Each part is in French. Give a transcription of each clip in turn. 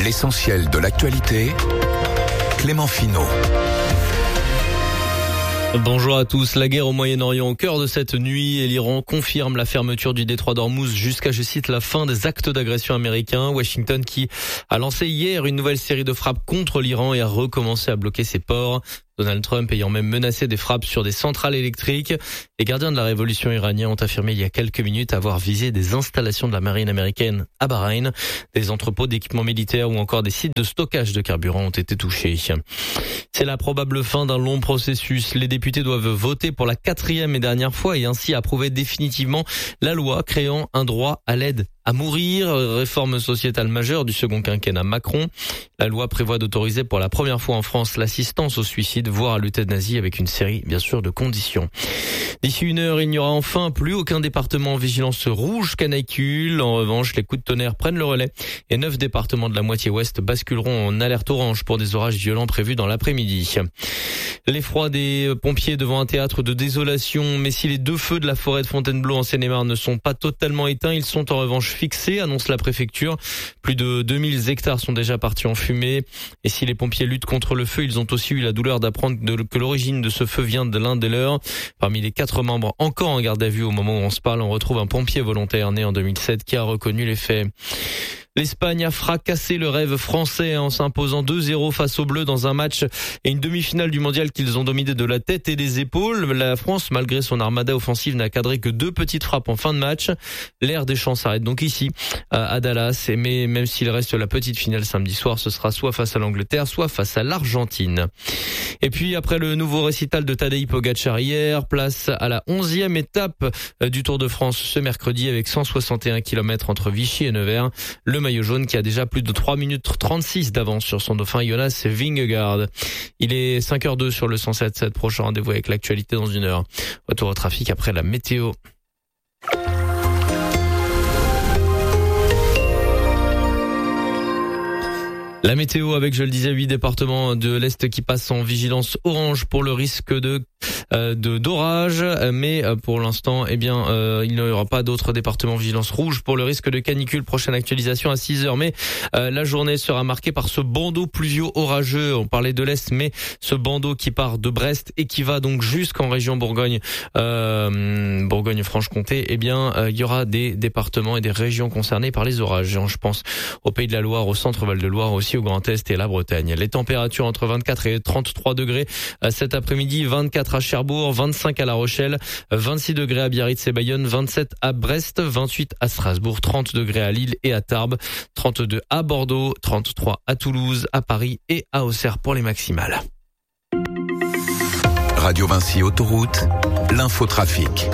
L'essentiel de l'actualité, Clément Finot. Bonjour à tous. La guerre au Moyen-Orient au cœur de cette nuit et l'Iran confirme la fermeture du détroit d'Ormuz jusqu'à, je cite, la fin des actes d'agression américains. Washington qui a lancé hier une nouvelle série de frappes contre l'Iran et a recommencé à bloquer ses ports. Donald Trump ayant même menacé des frappes sur des centrales électriques. Les gardiens de la révolution iranienne ont affirmé il y a quelques minutes avoir visé des installations de la marine américaine à Bahreïn. Des entrepôts d'équipements militaires ou encore des sites de stockage de carburant ont été touchés. C'est la probable fin d'un long processus. Les députés doivent voter pour la 4e et dernière fois et ainsi approuver définitivement la loi créant un droit à l'aide à mourir, réforme sociétale majeure du second quinquennat Macron. La loi prévoit d'autoriser pour la première fois en France l'assistance au suicide, voire à l'euthanasie avec une série, bien sûr, de conditions. D'ici 1 heure, il n'y aura enfin plus aucun département en vigilance rouge canicule. En revanche, les coups de tonnerre prennent le relais et 9 départements de la moitié ouest basculeront en alerte orange pour des orages violents prévus dans l'après-midi. L'effroi des pompiers devant un théâtre de désolation. Mais si les 2 feux de la forêt de Fontainebleau en Seine-et-Marne ne sont pas totalement éteints, ils sont en revanche fixés, annonce la préfecture. Plus de 2000 hectares sont déjà partis en fumée. Et si les pompiers luttent contre le feu, ils ont aussi eu la douleur d'apprendre que l'origine de ce feu vient de l'un des leurs. Parmi les 4 membres encore en garde à vue au moment où on se parle, on retrouve un pompier volontaire né en 2007 qui a reconnu les faits. L'Espagne a fracassé le rêve français en s'imposant 2-0 face aux Bleus dans un match et une demi-finale du mondial qu'ils ont dominé de la tête et des épaules. La France, malgré son armada offensive, n'a cadré que 2 petites frappes en fin de match. L'ère des champs s'arrête donc ici, à Dallas. Mais même s'il reste la petite finale samedi soir, ce sera soit face à l'Angleterre, soit face à l'Argentine. Et puis, après le nouveau récital de Tadej Pogačar hier, place à la 11e étape du Tour de France ce mercredi avec 161 km entre Vichy et Nevers. Le maillot jaune qui a déjà plus de 3 minutes 36 d'avance sur son dauphin Jonas Vingegaard. Il est 5h02 sur le 107.7. Prochain rendez-vous avec l'actualité dans 1 heure. Retour au trafic après la météo. La météo avec, je le disais, 8 départements de l'Est qui passent en vigilance orange pour le risque d'orage, mais pour l'instant, il n'y aura pas d'autres départements vigilance rouge pour le risque de canicule. Prochaine actualisation à 6h, mais la journée sera marquée par ce bandeau pluvio-orageux. On parlait de l'Est, mais ce bandeau qui part de Brest et qui va donc jusqu'en région Bourgogne-Franche-Comté, il y aura des départements et des régions concernées par les orages. Je pense au Pays de la Loire, au centre Val-de-Loire, aussi au Grand Est et à la Bretagne. Les températures entre 24 et 33 degrés cet après-midi, 24 à Cherbourg, 25 à La Rochelle, 26 degrés à Biarritz et Bayonne, 27 à Brest, 28 à Strasbourg, 30 degrés à Lille et à Tarbes, 32 à Bordeaux, 33 à Toulouse, à Paris et à Auxerre pour les maximales. Radio Vinci Autoroute, l'infotrafic.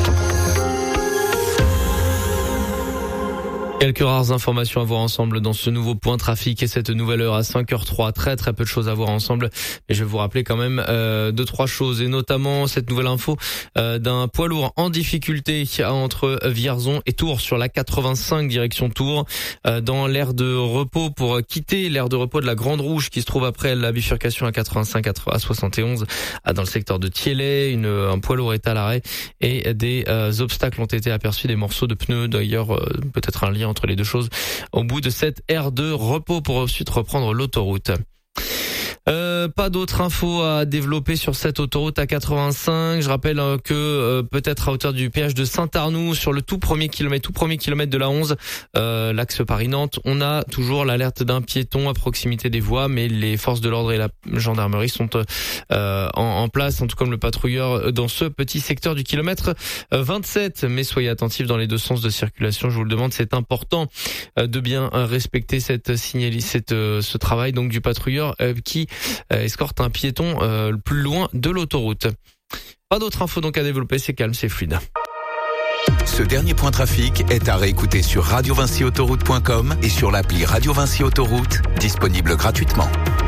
Quelques rares informations à voir ensemble dans ce nouveau point trafic et cette nouvelle heure à 5h03. Très peu de choses à voir ensemble. Mais je vais vous rappeler quand même 2-3 choses et notamment cette nouvelle info d'un poids lourd en difficulté entre Vierzon et Tours sur la 85 direction Tours dans l'aire de repos pour quitter l'aire de repos de la Grande Rouge qui se trouve après la bifurcation à 85 à 71 dans le secteur de Thiellet. Un poids lourd est à l'arrêt et des obstacles ont été aperçus, des morceaux de pneus d'ailleurs, peut-être un lien entre les deux choses au bout de cette aire de repos pour ensuite reprendre l'autoroute. Pas d'autres infos à développer sur cette autoroute A85. Je rappelle que peut-être à hauteur du péage de Saint-Arnoux, sur le tout premier kilomètre de la 11, l'axe Paris-Nantes, on a toujours l'alerte d'un piéton à proximité des voies, mais les forces de l'ordre et la gendarmerie sont en place, en tout comme le patrouilleur dans ce petit secteur du kilomètre 27. Mais soyez attentifs dans les 2 sens de circulation, je vous le demande, c'est important de bien respecter ce travail donc du patrouilleur qui escorte un piéton plus loin de l'autoroute. Pas d'autres infos donc à développer, c'est calme, c'est fluide. Ce dernier point trafic est à réécouter sur radiovinciautoroute.com et sur l'appli Radio Vinci Autoroute, disponible gratuitement.